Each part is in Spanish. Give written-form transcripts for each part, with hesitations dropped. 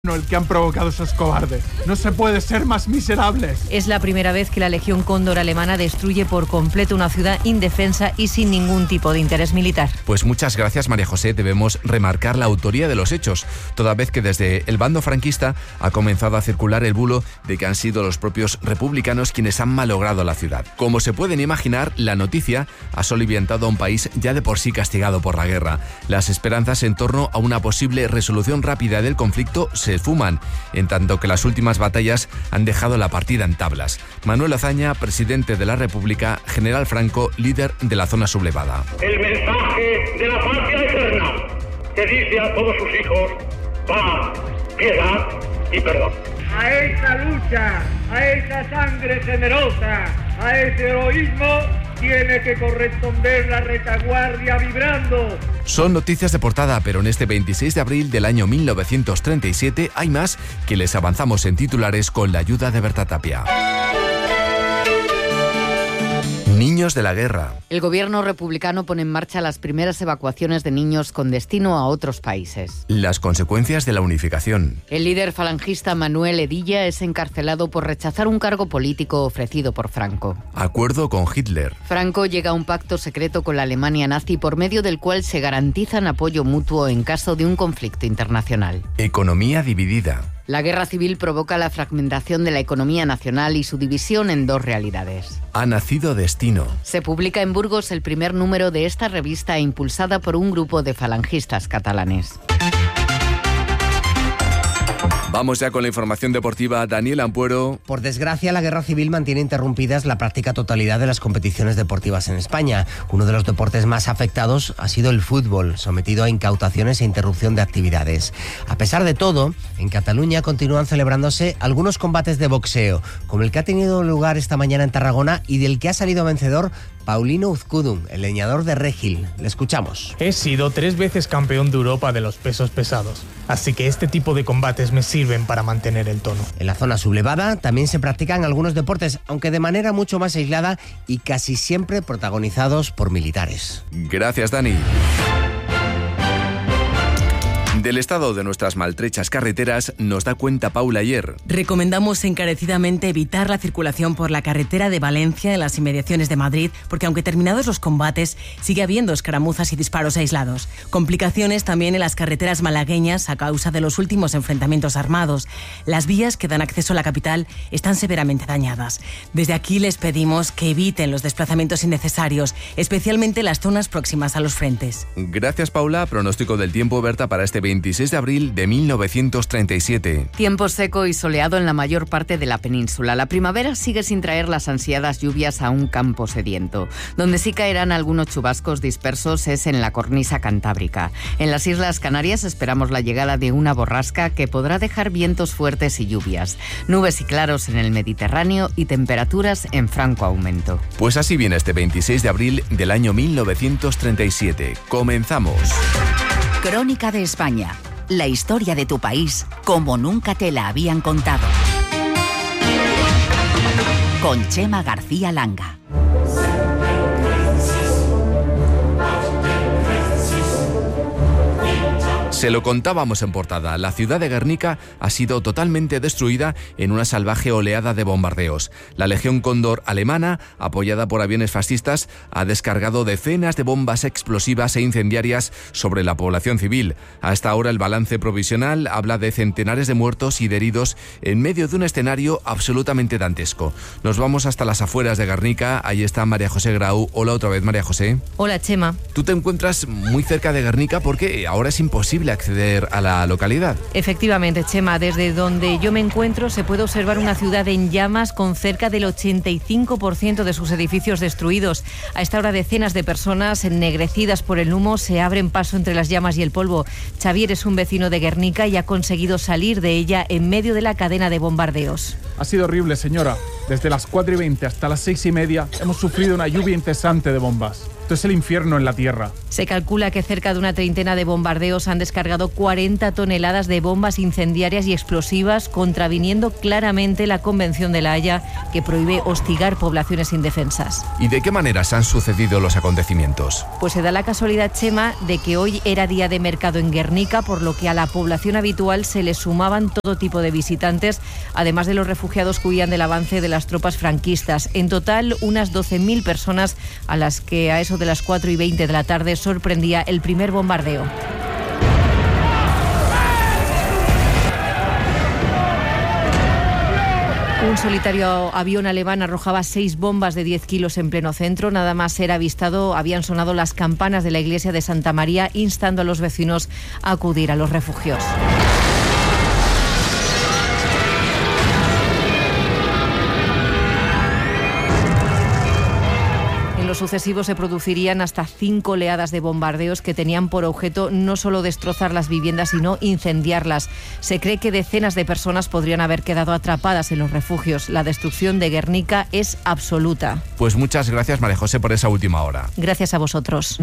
No, el que han provocado esos cobardes. No se puede ser más miserables. Es la primera vez que la Legión Cóndor alemana destruye por completo una ciudad indefensa y sin ningún tipo de interés militar. Pues muchas gracias, María José. Debemos remarcar la autoría de los hechos, toda vez que desde el bando franquista ha comenzado a circular el bulo de que han sido los propios republicanos quienes han malogrado la ciudad. Como se pueden imaginar, la noticia ha soliviantado a un país ya de por sí castigado por la guerra. Las esperanzas en torno a una posible resolución rápida del conflicto se esfuman, en tanto que las últimas batallas han dejado la partida en tablas. Manuel Azaña, presidente de la República, general Franco, líder de la zona sublevada. El mensaje de la patria eterna que dice a todos sus hijos: paz, piedad y perdón. A esa lucha, a esa sangre generosa, a ese heroísmo tiene que corresponder la retaguardia vibrando. Son noticias de portada, pero en este 26 de abril del año 1937 hay más que les avanzamos en titulares con la ayuda de Berta Tapia. Niños de la guerra. El gobierno republicano pone en marcha las primeras evacuaciones de niños con destino a otros países. Las consecuencias de la unificación. El líder falangista Manuel Hedilla es encarcelado por rechazar un cargo político ofrecido por Franco. Acuerdo con Hitler. Franco llega a un pacto secreto con la Alemania nazi por medio del cual se garantizan apoyo mutuo en caso de un conflicto internacional. Economía dividida. La guerra civil provoca la fragmentación de la economía nacional y su división en dos realidades. Ha nacido Destino. Se publica en Burgos el primer número de esta revista impulsada por un grupo de falangistas catalanes. Vamos ya con la información deportiva. Daniel Ampuero. Por desgracia, la guerra civil mantiene interrumpidas la práctica totalidad de las competiciones deportivas en España. Uno de los deportes más afectados ha sido el fútbol, sometido a incautaciones e interrupción de actividades. A pesar de todo, en Cataluña continúan celebrándose algunos combates de boxeo, como el que ha tenido lugar esta mañana en Tarragona y del que ha salido vencedor Paulino Uzkudun, el leñador de Regil. Le escuchamos. He sido 3 veces campeón de Europa de los pesos pesados, así que este tipo de combates me sirven para mantener el tono. En la zona sublevada también se practican algunos deportes, aunque de manera mucho más aislada y casi siempre protagonizados por militares. Gracias, Dani. Del estado de nuestras maltrechas carreteras nos da cuenta Paula Ayer. Recomendamos encarecidamente evitar la circulación por la carretera de Valencia en las inmediaciones de Madrid, porque aunque terminados los combates, sigue habiendo escaramuzas y disparos aislados. Complicaciones también en las carreteras malagueñas a causa de los últimos enfrentamientos armados. Las vías que dan acceso a la capital están severamente dañadas. Desde aquí les pedimos que eviten los desplazamientos innecesarios, especialmente las zonas próximas a los frentes. Gracias, Paula. Pronóstico del tiempo, Berta, para este 26 de abril de 1937. Tiempo seco y soleado en la mayor parte de la península. La primavera sigue sin traer las ansiadas lluvias a un campo sediento. Donde sí caerán algunos chubascos dispersos es en la cornisa cantábrica. En las Islas Canarias esperamos la llegada de una borrasca que podrá dejar vientos fuertes y lluvias. Nubes y claros en el Mediterráneo y temperaturas en franco aumento. Pues así viene este 26 de abril del año 1937. Comenzamos. Crónica de España, la historia de tu país como nunca te la habían contado. Con Chema García Langa. Se lo contábamos en portada. La ciudad de Guernica ha sido totalmente destruida en una salvaje oleada de bombardeos. La Legión Cóndor alemana, apoyada por aviones fascistas, ha descargado decenas de bombas explosivas e incendiarias sobre la población civil. Hasta ahora el balance provisional habla de centenares de muertos y de heridos en medio de un escenario absolutamente dantesco. Nos vamos hasta las afueras de Guernica. Ahí está María José Grau. Hola otra vez, María José. Hola, Chema. Tú te encuentras muy cerca de Guernica porque ahora es imposible acceder a la localidad. Efectivamente, Chema, desde donde yo me encuentro se puede observar una ciudad en llamas con cerca del 85% de sus edificios destruidos. A esta hora decenas de personas ennegrecidas por el humo se abren paso entre las llamas y el polvo. Xavier es un vecino de Guernica y ha conseguido salir de ella en medio de la cadena de bombardeos. Ha sido horrible, señora. Desde las 4:20 hasta las 6:30 hemos sufrido una lluvia incesante de bombas. Esto es el infierno en la tierra. Se calcula que cerca de una treintena de bombardeos han descargado 40 toneladas de bombas incendiarias y explosivas, contraviniendo claramente la Convención de La Haya, que prohíbe hostigar poblaciones indefensas. ¿Y de qué maneras han sucedido los acontecimientos? Pues se da la casualidad, Chema, de que hoy era día de mercado en Guernica, por lo que a la población habitual se le sumaban todo tipo de visitantes, además de los refugiados que huían del avance de las tropas franquistas. En total, unas 12.000 personas a las que a eso de las 4:20 de la tarde sorprendía el primer bombardeo. Un solitario avión alemán arrojaba 6 bombas de 10 kilos en pleno centro. Nada más ser avistado, habían sonado las campanas de la iglesia de Santa María, instando a los vecinos a acudir a los refugios. En los sucesivos se producirían hasta 5 oleadas de bombardeos que tenían por objeto no solo destrozar las viviendas, sino incendiarlas. Se cree que decenas de personas podrían haber quedado atrapadas en los refugios. La destrucción de Guernica es absoluta. Pues muchas gracias, María José, por esa última hora. Gracias a vosotros.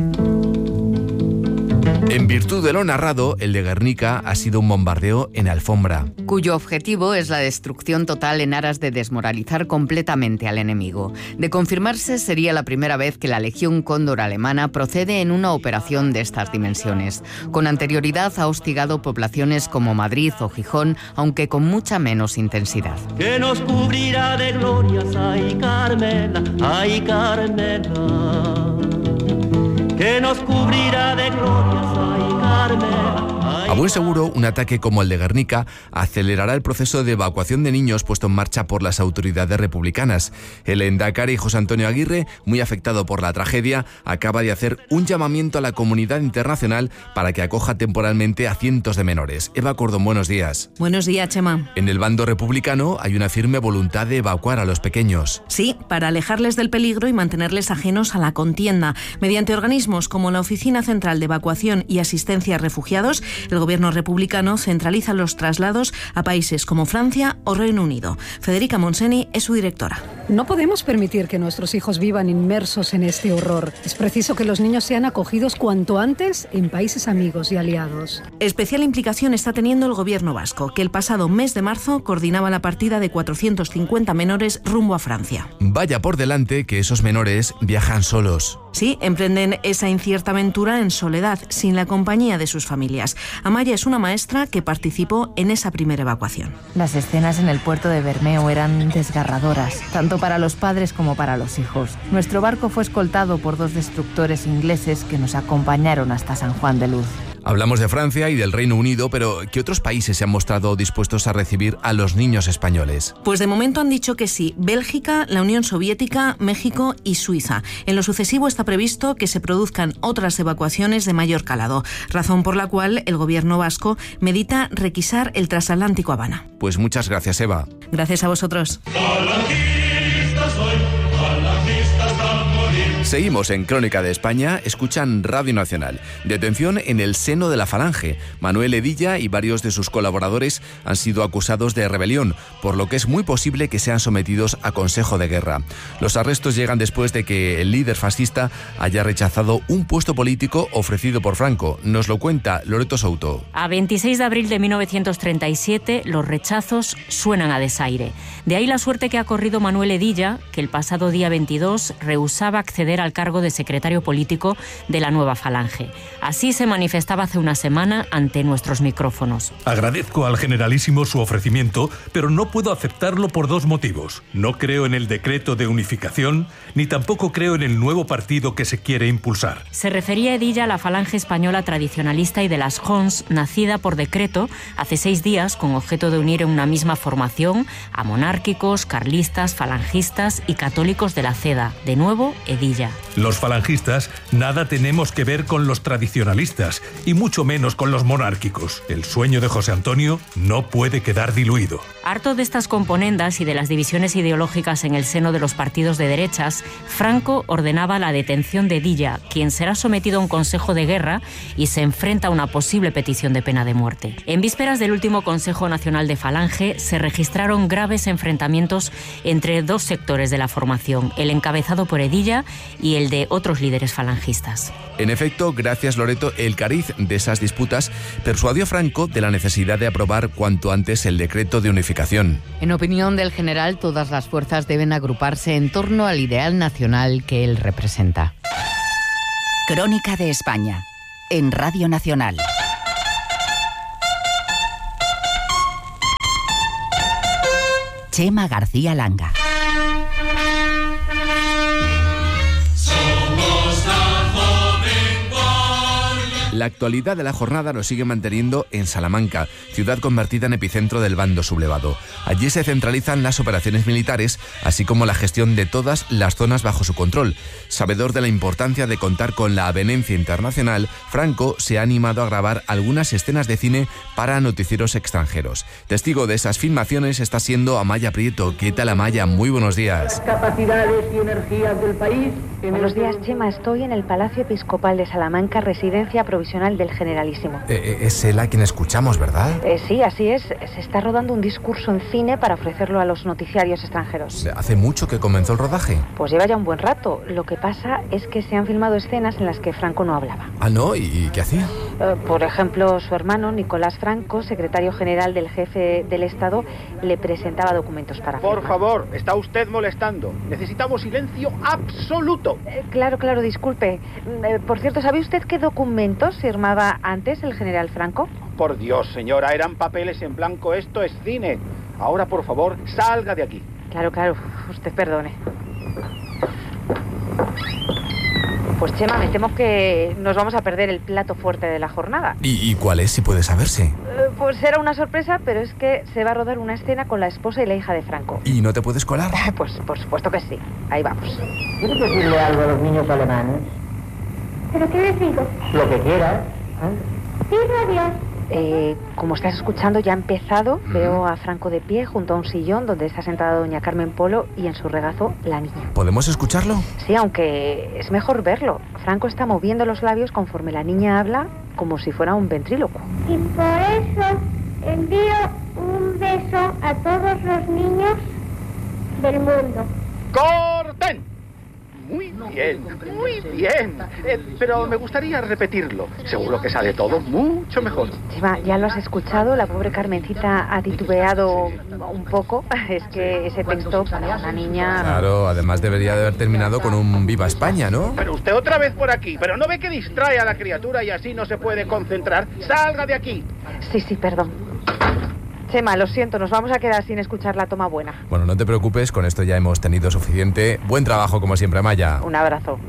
En virtud de lo narrado, el de Guernica ha sido un bombardeo en alfombra, cuyo objetivo es la destrucción total en aras de desmoralizar completamente al enemigo. De confirmarse, sería la primera vez que la Legión Cóndor alemana procede en una operación de estas dimensiones. Con anterioridad ha hostigado poblaciones como Madrid o Gijón, aunque con mucha menos intensidad. Que nos cubrirá de glorias, ay Carmela, ay Carmela. Que nos cubrirá de glorias, ay Carmela. A buen seguro, un ataque como el de Guernica acelerará el proceso de evacuación de niños puesto en marcha por las autoridades republicanas. El endacari José Antonio Aguirre, muy afectado por la tragedia, acaba de hacer un llamamiento a la comunidad internacional para que acoja temporalmente a cientos de menores. Eva Cordón, buenos días. Buenos días, Chema. En el bando republicano hay una firme voluntad de evacuar a los pequeños. Sí, para alejarles del peligro y mantenerles ajenos a la contienda. Mediante organismos como la Oficina Central de Evacuación y Asistencia a Refugiados, el gobierno republicano centraliza los traslados a países como Francia o Reino Unido. Federica Monseni es su directora. No podemos permitir que nuestros hijos vivan inmersos en este horror. Es preciso que los niños sean acogidos cuanto antes en países amigos y aliados. Especial implicación está teniendo el gobierno vasco, que el pasado mes de marzo coordinaba la partida de 450 menores rumbo a Francia. Vaya por delante que esos menores viajan solos. Sí, emprenden esa incierta aventura en soledad, sin la compañía de sus familias. Amaya es una maestra que participó en esa primera evacuación. Las escenas en el puerto de Bermeo eran desgarradoras, tanto para los padres como para los hijos. Nuestro barco fue escoltado por 2 destructores ingleses que nos acompañaron hasta San Juan de Luz. Hablamos de Francia y del Reino Unido, pero ¿qué otros países se han mostrado dispuestos a recibir a los niños españoles? Pues de momento han dicho que sí. Bélgica, la Unión Soviética, México y Suiza. En lo sucesivo está previsto que se produzcan otras evacuaciones de mayor calado, razón por la cual el gobierno vasco medita requisar el transatlántico Habana. Pues muchas gracias, Eva. Gracias a vosotros. Seguimos en Crónica de España, escuchan Radio Nacional. Detención en el seno de la Falange. Manuel Hedilla y varios de sus colaboradores han sido acusados de rebelión, por lo que es muy posible que sean sometidos a consejo de guerra. Los arrestos llegan después de que el líder fascista haya rechazado un puesto político ofrecido por Franco. Nos lo cuenta Loreto Souto. A 26 de abril de 1937, los rechazos suenan a desaire. De ahí la suerte que ha corrido Manuel Hedilla, que el pasado día 22 rehusaba acceder al cargo de secretario político de la nueva Falange. Así se manifestaba hace una semana ante nuestros micrófonos. Agradezco al generalísimo su ofrecimiento, pero no puedo aceptarlo por 2 motivos. No creo en el decreto de unificación, ni tampoco creo en el nuevo partido que se quiere impulsar. Se refería Hedilla a la Falange Española tradicionalista y de las Jons, nacida por decreto hace 6 días con objeto de unir en una misma formación a monárquicos, carlistas, falangistas y católicos de la CEDA. De nuevo, Hedilla. Edilla. Los falangistas nada tenemos que ver con los tradicionalistas y mucho menos con los monárquicos. El sueño de José Antonio no puede quedar diluido. Harto de estas componendas y de las divisiones ideológicas en el seno de los partidos de derechas, Franco ordenaba la detención de Edilla, quien será sometido a un consejo de guerra y se enfrenta a una posible petición de pena de muerte. En vísperas del último Consejo Nacional de Falange se registraron graves enfrentamientos entre dos sectores de la formación, el encabezado por Edilla y el de otros líderes falangistas. En efecto, gracias Loreto, el cariz de esas disputas persuadió a Franco de la necesidad de aprobar cuanto antes el decreto de unificación. En opinión del general, todas las fuerzas deben agruparse en torno al ideal nacional que él representa. Crónica de España, en Radio Nacional. Chema García Langa. La actualidad de la jornada nos sigue manteniendo en Salamanca, ciudad convertida en epicentro del bando sublevado. Allí se centralizan las operaciones militares, así como la gestión de todas las zonas bajo su control. Sabedor de la importancia de contar con la avenencia internacional, Franco se ha animado a grabar algunas escenas de cine para noticieros extranjeros. Testigo de esas filmaciones está siendo Amaya Prieto. ¿Qué tal, Amaya? Muy buenos días. Capacidades y energías del país. Buenos días, Chema. Estoy en el Palacio Episcopal de Salamanca, residencia provisional del Generalísimo. Es él a quien escuchamos, ¿verdad? Sí, así es. Se está rodando un discurso en cine para ofrecerlo a los noticiarios extranjeros. ¿Hace mucho que comenzó el rodaje? Pues lleva ya un buen rato. Lo que pasa es que se han filmado escenas en las que Franco no hablaba. ¿Ah, no? ¿Y qué hacía? Por ejemplo, su hermano, Nicolás Franco, secretario general del jefe del Estado, le presentaba documentos para firmar. Por favor, está usted molestando. Necesitamos silencio absoluto. Claro, disculpe. Por cierto, ¿sabe usted qué documentos firmaba antes el general Franco? Por Dios, señora, eran papeles en blanco. Esto es cine. Ahora, por favor, salga de aquí. Claro, usted perdone. Pues Chema, me temo que nos vamos a perder el plato fuerte de la jornada. ¿Y cuál es, si puede saberse? Pues será una sorpresa, pero es que se va a rodar una escena con la esposa y la hija de Franco. ¿Y no te puedes colar? Pues por supuesto que sí. Ahí vamos. ¿Quieres decirle algo a los niños alemanes? ¿Pero qué les digo? Lo que quieras. Sí, adiós. Como estás escuchando, ya ha empezado. Veo a Franco de pie junto a un sillón donde está sentada doña Carmen Polo y en su regazo la niña. ¿Podemos escucharlo? Sí, aunque es mejor verlo. Franco está moviendo los labios conforme la niña habla, como si fuera un ventrílocuo. Y por eso envío un beso a todos los niños del mundo. ¡Corten! Muy bien. Pero me gustaría repetirlo. Seguro que sale todo mucho mejor. Chema, ya lo has escuchado. La pobre Carmencita ha titubeado un poco. Es que ese texto para una niña... Claro, además debería de haber terminado con un Viva España, ¿no? Pero usted otra vez por aquí. ¿Pero no ve que distrae a la criatura y así no se puede concentrar? ¡Salga de aquí! Sí, perdón. Chema, lo siento, nos vamos a quedar sin escuchar la toma buena. Bueno, no te preocupes, con esto ya hemos tenido suficiente. Buen trabajo, como siempre, Amaya. Un abrazo.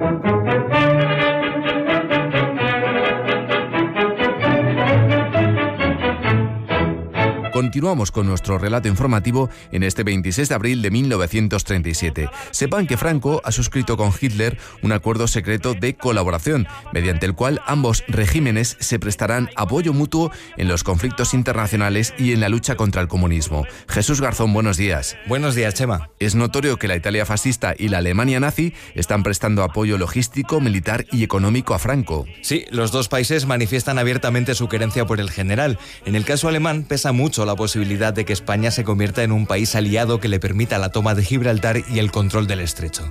Continuamos con nuestro relato informativo en este 26 de abril de 1937. Sepan que Franco ha suscrito con Hitler un acuerdo secreto de colaboración, mediante el cual ambos regímenes se prestarán apoyo mutuo en los conflictos internacionales y en la lucha contra el comunismo. Jesús Garzón, buenos días. Buenos días, Chema. Es notorio que la Italia fascista y la Alemania nazi están prestando apoyo logístico, militar y económico a Franco. Sí, los dos países manifiestan abiertamente su querencia por el general. En el caso alemán pesa mucho la posibilidad de que España se convierta en un país aliado que le permita la toma de Gibraltar y el control del estrecho.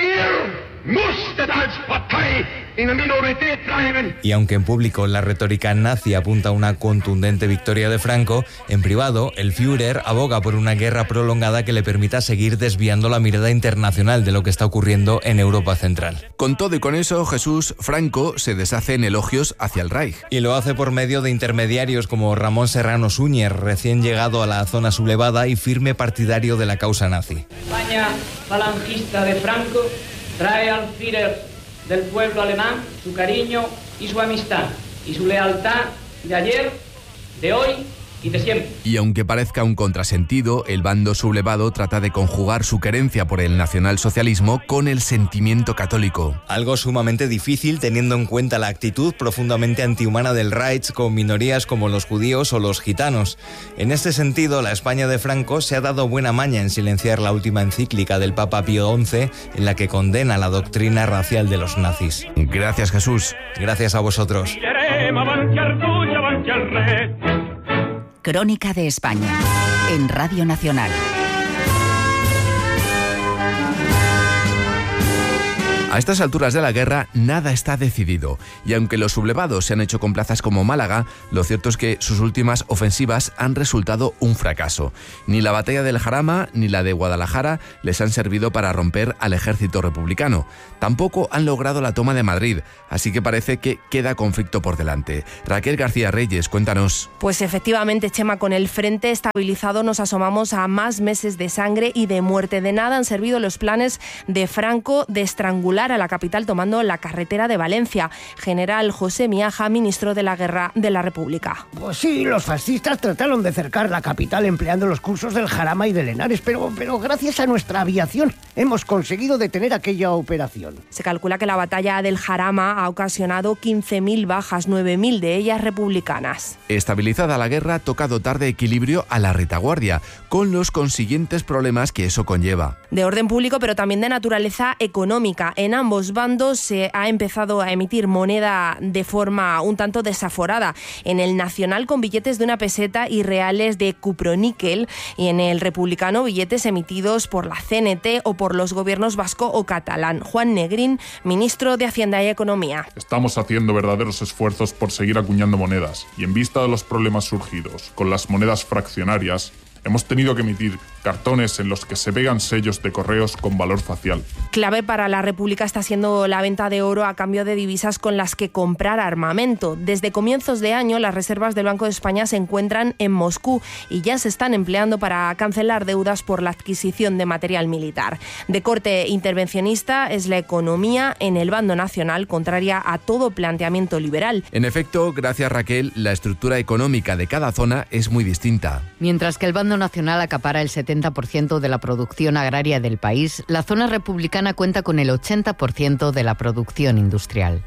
Y aunque en público la retórica nazi apunta a una contundente victoria de Franco, en privado el Führer aboga por una guerra prolongada que le permita seguir desviando la mirada internacional de lo que está ocurriendo en Europa Central. Con todo y con eso, Jesús, Franco se deshace en elogios hacia el Reich. Y lo hace por medio de intermediarios como Ramón Serrano Súñer, recién llegado a la zona sublevada y firme partidario de la causa nazi. España falangista de Franco trae al Führer del pueblo alemán su cariño y su amistad y su lealtad de ayer, de hoy y de siempre. Y aunque parezca un contrasentido, el bando sublevado trata de conjugar su querencia por el nacionalsocialismo con el sentimiento católico. Algo sumamente difícil teniendo en cuenta la actitud profundamente antihumana del Reich con minorías como los judíos o los gitanos. En este sentido, la España de Franco se ha dado buena maña en silenciar la última encíclica del Papa Pío XI en la que condena la doctrina racial de los nazis. Gracias, Jesús. Gracias a vosotros. Crónica de España, en Radio Nacional. A estas alturas de la guerra, nada está decidido, y aunque los sublevados se han hecho con plazas como Málaga, lo cierto es que sus últimas ofensivas han resultado un fracaso. Ni la batalla del Jarama ni la de Guadalajara les han servido para romper al ejército republicano. Tampoco han logrado la toma de Madrid, así que parece que queda conflicto por delante. Raquel García Reyes, cuéntanos. Pues efectivamente, Chema, con el frente estabilizado nos asomamos a más meses de sangre y de muerte. De nada han servido los planes de Franco de estrangular a la capital tomando la carretera de Valencia. General José Miaja, ministro de la Guerra de la República. Pues sí, los fascistas trataron de cercar la capital empleando los cursos del Jarama y del Henares, pero gracias a nuestra aviación hemos conseguido detener aquella operación. Se calcula que la batalla del Jarama ha ocasionado 15.000 bajas, 9.000 de ellas republicanas. Estabilizada la guerra, toca dotar de equilibrio a la retaguardia, con los consiguientes problemas que eso conlleva. De orden público, pero también de naturaleza económica. En ambos bandos se ha empezado a emitir moneda de forma un tanto desaforada. En el nacional con billetes de 1 peseta y reales de cuproníquel, y en el republicano billetes emitidos por la CNT o por los gobiernos vasco o catalán. Juan Negrín, ministro de Hacienda y Economía. Estamos haciendo verdaderos esfuerzos por seguir acuñando monedas y en vista de los problemas surgidos con las monedas fraccionarias, hemos tenido que emitir cartones en los que se pegan sellos de correos con valor facial. Clave para la República está siendo la venta de oro a cambio de divisas con las que comprar armamento. Desde comienzos de año, las reservas del Banco de España se encuentran en Moscú y ya se están empleando para cancelar deudas por la adquisición de material militar. De corte intervencionista es la economía en el bando nacional, contraria a todo planteamiento liberal. En efecto, gracias Raquel, la estructura económica de cada zona es muy distinta. Mientras que el bando nacional acapara el 70% de la producción agraria del país, la zona republicana cuenta con el 80% de la producción industrial.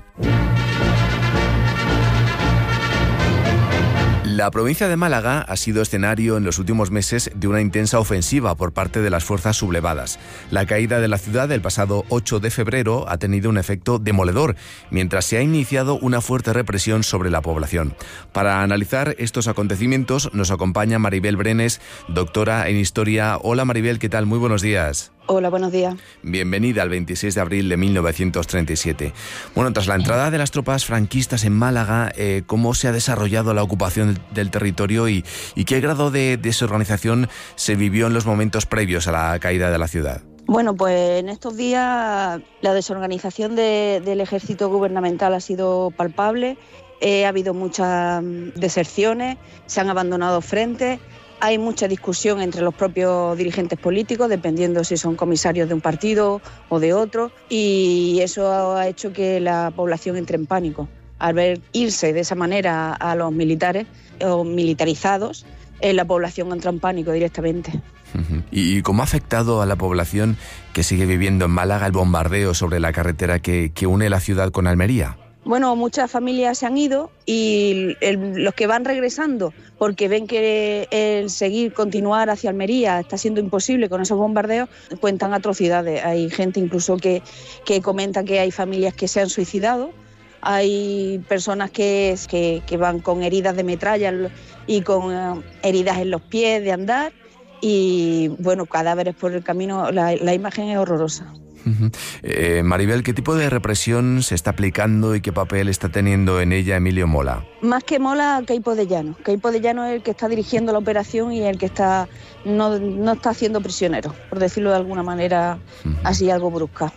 La provincia de Málaga ha sido escenario en los últimos meses de una intensa ofensiva por parte de las fuerzas sublevadas. La caída de la ciudad del pasado 8 de febrero ha tenido un efecto demoledor, mientras se ha iniciado una fuerte represión sobre la población. Para analizar estos acontecimientos nos acompaña Maribel Brenes, doctora en Historia. Hola Maribel, ¿qué tal? Muy buenos días. Hola, buenos días. Bienvenida al 26 de abril de 1937. Bueno, tras la entrada de las tropas franquistas en Málaga, ¿cómo se ha desarrollado la ocupación del territorio y qué grado de desorganización se vivió en los momentos previos a la caída de la ciudad? Bueno, pues en estos días la desorganización del ejército gubernamental ha sido palpable. Ha habido muchas deserciones, se han abandonado frentes. Hay mucha discusión entre los propios dirigentes políticos, dependiendo si son comisarios de un partido o de otro, y eso ha hecho que la población entre en pánico. Al ver irse de esa manera a los militares o militarizados, la población entra en pánico directamente. ¿Y cómo ha afectado a la población que sigue viviendo en Málaga el bombardeo sobre la carretera que une la ciudad con Almería? Bueno, muchas familias se han ido y los que van regresando, porque ven que el continuar hacia Almería está siendo imposible con esos bombardeos, cuentan atrocidades. Hay gente incluso que comenta que hay familias que se han suicidado, hay personas que van con heridas de metralla y con heridas en los pies de andar y, bueno, cadáveres por el camino. La imagen es horrorosa. Maribel, ¿qué tipo de represión se está aplicando y qué papel está teniendo en ella Emilio Mola? Más que Mola, Queipo de Llano. Queipo de Llano es el que está dirigiendo la operación y el que no está haciendo prisioneros, por decirlo de alguna manera así algo brusca.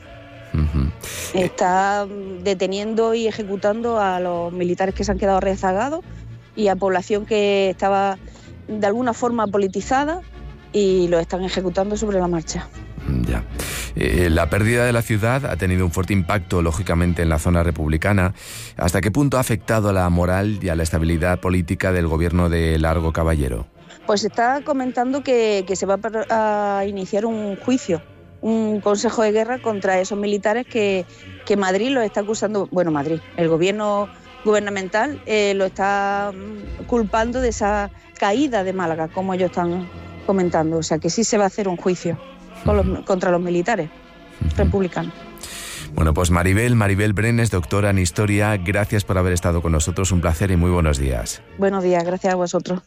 Está deteniendo y ejecutando a los militares que se han quedado rezagados y a población que estaba de alguna forma politizada y lo están ejecutando sobre la marcha. Ya. La pérdida de la ciudad ha tenido un fuerte impacto, lógicamente, en la zona republicana. ¿Hasta qué punto ha afectado a la moral y a la estabilidad política del gobierno de Largo Caballero? Pues está comentando que se va a iniciar un juicio, un consejo de guerra contra esos militares que Madrid los está acusando, bueno, Madrid, el gobierno gubernamental lo está culpando de esa caída de Málaga, como ellos están comentando. O sea que sí se va a hacer un juicio contra los militares republicanos. Bueno, pues Maribel Brenes, doctora en Historia, gracias por haber estado con nosotros, un placer y muy buenos días. Buenos días, gracias a vosotros.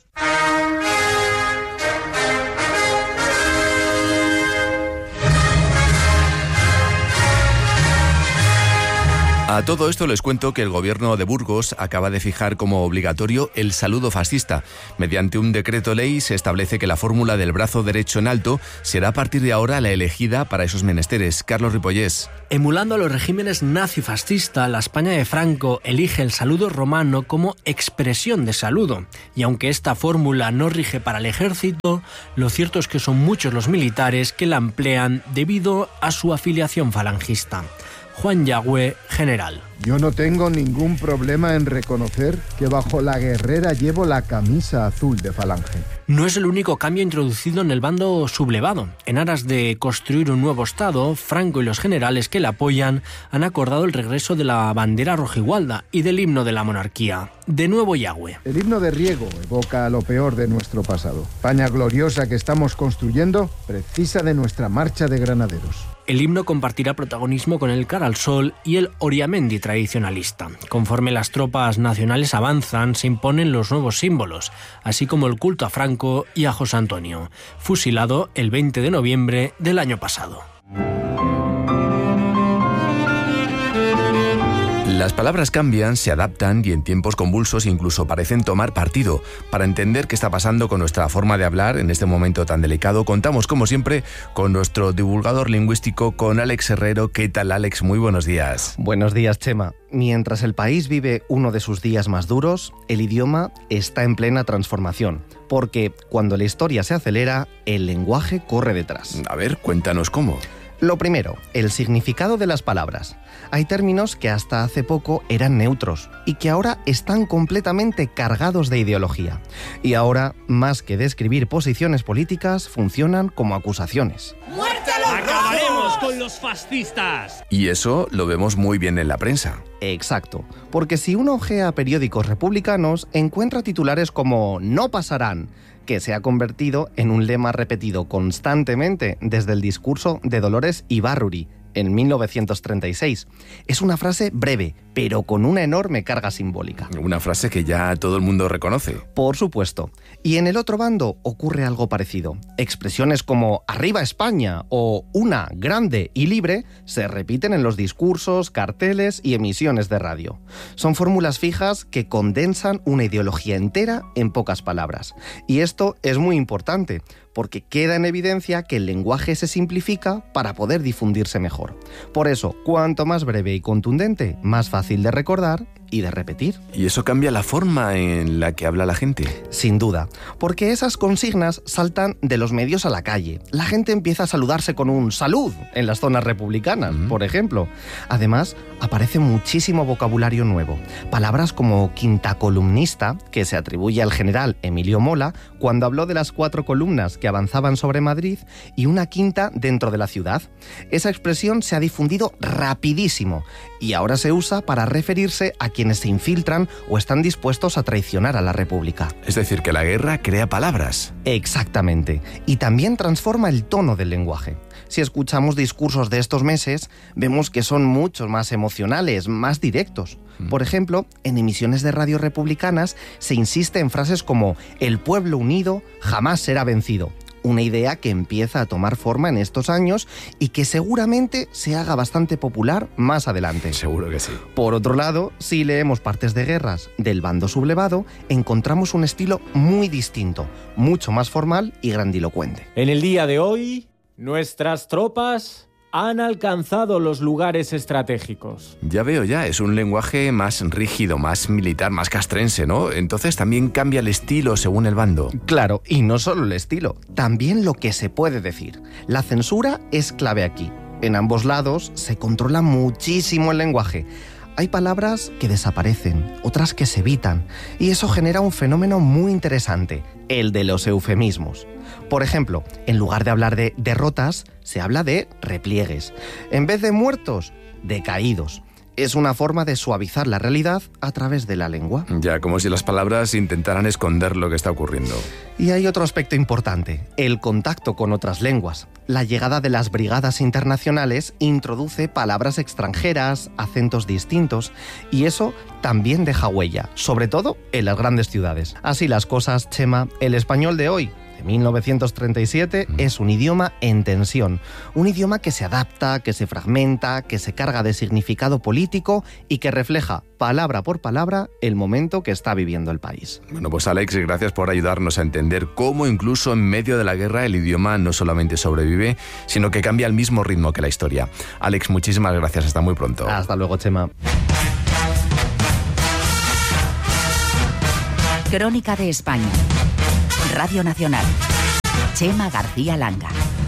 A todo esto les cuento que el gobierno de Burgos acaba de fijar como obligatorio el saludo fascista. Mediante un decreto ley se establece que la fórmula del brazo derecho en alto será a partir de ahora la elegida para esos menesteres. Carlos Ripollés. Emulando a los regímenes nazi-fascista, la España de Franco elige el saludo romano como expresión de saludo. Y aunque esta fórmula no rige para el ejército, lo cierto es que son muchos los militares que la emplean debido a su afiliación falangista. Juan Yagüe, general. Yo no tengo ningún problema en reconocer que bajo la guerrera llevo la camisa azul de Falange. No es el único cambio introducido en el bando sublevado. En aras de construir un nuevo Estado, Franco y los generales que le apoyan han acordado el regreso de la bandera rojigualda y del himno de la monarquía. De nuevo Yagüe. El himno de Riego evoca lo peor de nuestro pasado. España gloriosa que estamos construyendo precisa de nuestra marcha de granaderos. El himno compartirá protagonismo con el Cara al Sol y el Oriamendi tradicionalista. Conforme las tropas nacionales avanzan, se imponen los nuevos símbolos, así como el culto a Franco y a José Antonio, fusilado el 20 de noviembre del año pasado. Las palabras cambian, se adaptan y en tiempos convulsos incluso parecen tomar partido. Para entender qué está pasando con nuestra forma de hablar en este momento tan delicado, contamos como siempre con nuestro divulgador lingüístico, con Alex Herrero. ¿Qué tal, Alex? Muy buenos días. Buenos días, Chema. Mientras el país vive uno de sus días más duros, el idioma está en plena transformación. Porque cuando la historia se acelera, el lenguaje corre detrás. A ver, cuéntanos cómo. Lo primero, el significado de las palabras. Hay términos que hasta hace poco eran neutros y que ahora están completamente cargados de ideología. Y ahora, más que describir posiciones políticas, funcionan como acusaciones. ¡Muerte a los ¡Acabaremos con los fascistas! Y eso lo vemos muy bien en la prensa. Exacto, porque si uno ojea periódicos republicanos, encuentra titulares como «No pasarán», que se ha convertido en un lema repetido constantemente desde el discurso de Dolores Ibárruri en 1936. Es una frase breve, pero con una enorme carga simbólica. Una frase que ya todo el mundo reconoce. Por supuesto. Y en el otro bando ocurre algo parecido. Expresiones como «Arriba España» o «Una, grande y libre» se repiten en los discursos, carteles y emisiones de radio. Son fórmulas fijas que condensan una ideología entera en pocas palabras. Y esto es muy importante, porque queda en evidencia que el lenguaje se simplifica para poder difundirse mejor. Por eso, cuanto más breve y contundente, más fácil de recordar y de repetir. ¿Y eso cambia la forma en la que habla la gente? Sin duda, porque esas consignas saltan de los medios a la calle. La gente empieza a saludarse con un «salud» en las zonas republicanas, por ejemplo. Además, aparece muchísimo vocabulario nuevo. Palabras como «quinta columnista», que se atribuye al general Emilio Mola cuando habló de las 4 columnas que avanzaban sobre Madrid y una quinta dentro de la ciudad. Esa expresión se ha difundido rapidísimo y ahora se usa para referirse a quienes se infiltran o están dispuestos a traicionar a la República. Es decir, que la guerra crea palabras. Exactamente. Y también transforma el tono del lenguaje. Si escuchamos discursos de estos meses, vemos que son mucho más emocionales, más directos. Por ejemplo, en emisiones de radio republicanas se insiste en frases como «El pueblo unido jamás será vencido». Una idea que empieza a tomar forma en estos años y que seguramente se haga bastante popular más adelante. Seguro que sí. Por otro lado, si leemos partes de guerras del bando sublevado, encontramos un estilo muy distinto, mucho más formal y grandilocuente. En el día de hoy, nuestras tropas han alcanzado los lugares estratégicos. Ya veo, es un lenguaje más rígido, más militar, más castrense, ¿no? Entonces también cambia el estilo según el bando. Claro, y no solo el estilo, también lo que se puede decir. La censura es clave aquí. En ambos lados se controla muchísimo el lenguaje. Hay palabras que desaparecen, otras que se evitan, y eso genera un fenómeno muy interesante, el de los eufemismos. Por ejemplo, en lugar de hablar de derrotas, se habla de repliegues. En vez de muertos, de caídos. Es una forma de suavizar la realidad a través de la lengua. Ya, como si las palabras intentaran esconder lo que está ocurriendo. Y hay otro aspecto importante, el contacto con otras lenguas. La llegada de las brigadas internacionales introduce palabras extranjeras, acentos distintos, y eso también deja huella, sobre todo en las grandes ciudades. Así las cosas, Chema, el español de hoy, 1937, es un idioma en tensión, un idioma que se adapta, que se fragmenta, que se carga de significado político y que refleja, palabra por palabra, el momento que está viviendo el país. Bueno, pues Alex, gracias por ayudarnos a entender cómo incluso en medio de la guerra el idioma no solamente sobrevive, sino que cambia al mismo ritmo que la historia. Alex, muchísimas gracias, hasta muy pronto. Hasta luego, Chema. Crónica de España. Radio Nacional. Chema García Langa.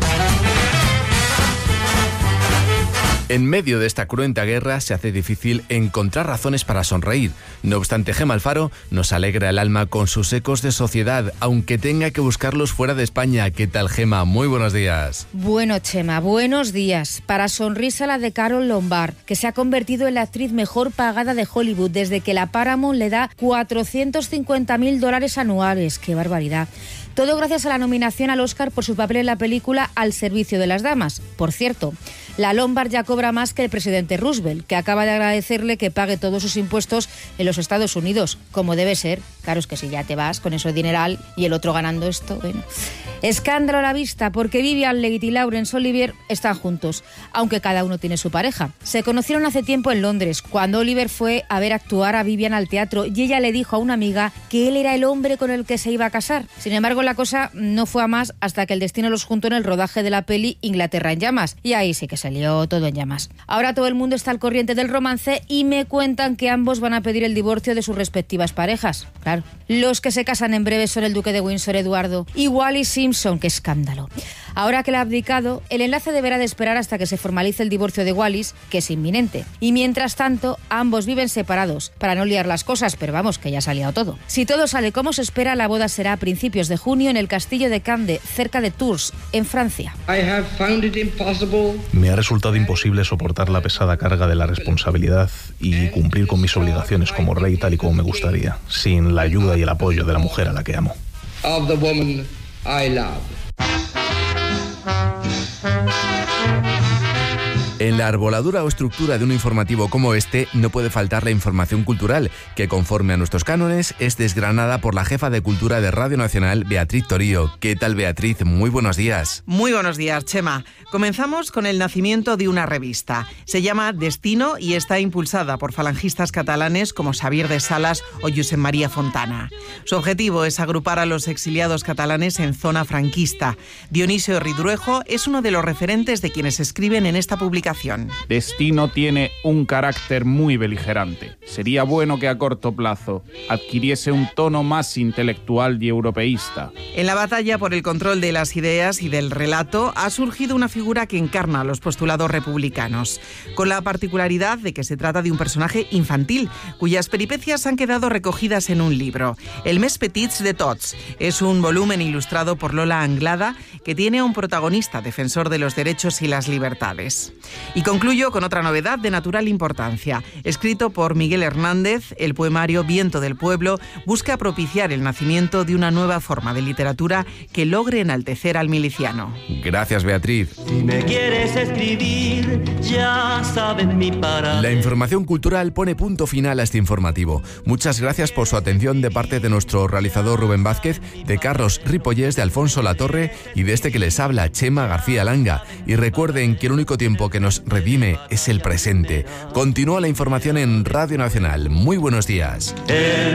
En medio de esta cruenta guerra se hace difícil encontrar razones para sonreír. No obstante, Gema Alfaro nos alegra el alma con sus ecos de sociedad, aunque tenga que buscarlos fuera de España. ¿Qué tal, Gema? Muy buenos días. Bueno, Chema, buenos días. Para sonrisa la de Carole Lombard, que se ha convertido en la actriz mejor pagada de Hollywood desde que la Paramount le da $450.000 anuales. ¡Qué barbaridad! Todo gracias a la nominación al Oscar por su papel en la película Al servicio de las damas. Por cierto, la Lombard ya cobra más que el presidente Roosevelt, que acaba de agradecerle que pague todos sus impuestos en los Estados Unidos, como debe ser. Claro, es que si ya te vas con eso de dineral y el otro ganando esto, bueno. Escándalo a la vista, porque Vivian Leigh y Laurence Olivier están juntos, aunque cada uno tiene su pareja. Se conocieron hace tiempo en Londres, cuando Oliver fue a ver actuar a Vivian al teatro y ella le dijo a una amiga que él era el hombre con el que se iba a casar. Sin embargo, la cosa no fue a más hasta que el destino los juntó en el rodaje de la peli Inglaterra en llamas, y ahí sí que salió todo en llamas. Ahora todo el mundo está al corriente del romance y me cuentan que ambos van a pedir el divorcio de sus respectivas parejas. Claro, los que se casan en breve son el duque de Windsor, Eduardo, y Wallis Simpson. ¡Qué escándalo! Ahora que le ha abdicado, el enlace deberá de esperar hasta que se formalice el divorcio de Wallis, que es inminente. Y mientras tanto, ambos viven separados, para no liar las cosas, pero vamos, que ya se ha liado todo. Si todo sale como se espera, la boda será a principios de junio en el castillo de Cande, cerca de Tours, en Francia. Me ha resultado imposible soportar la pesada carga de la responsabilidad y cumplir con mis obligaciones como rey tal y como me gustaría, sin la ayuda y el apoyo de la mujer a la que amo. I love. En la arboladura o estructura de un informativo como este no puede faltar la información cultural, que conforme a nuestros cánones es desgranada por la jefa de Cultura de Radio Nacional, Beatriz Torío. ¿Qué tal, Beatriz? Muy buenos días. Muy buenos días, Chema. Comenzamos con el nacimiento de una revista. Se llama Destino y está impulsada por falangistas catalanes como Xavier de Salas o Josep María Fontana. Su objetivo es agrupar a los exiliados catalanes en zona franquista. Dionisio Ridruejo es uno de los referentes de quienes escriben en esta publicación. Destino tiene un carácter muy beligerante. Sería bueno que a corto plazo adquiriese un tono más intelectual y europeísta. En la batalla por el control de las ideas y del relato ha surgido una figura que encarna los postulados republicanos, con la particularidad de que se trata de un personaje infantil, cuyas peripecias han quedado recogidas en un libro. El Més Petits de Tots es un volumen ilustrado por Lola Anglada que tiene a un protagonista defensor de los derechos y las libertades. Y concluyo con otra novedad de natural importancia. Escrito por Miguel Hernández, el poemario Viento del Pueblo busca propiciar el nacimiento de una nueva forma de literatura que logre enaltecer al miliciano. Gracias, Beatriz. Si me quieres escribir, ya saben mi paradero. La información cultural pone punto final a este informativo. Muchas gracias por su atención de parte de nuestro realizador Rubén Vázquez, de Carlos Ripollés, de Alfonso Latorre y de este que les habla, Chema García Langa. Y recuerden que el único tiempo que nos redime es el presente. Continúa la información en Radio Nacional. Muy buenos días.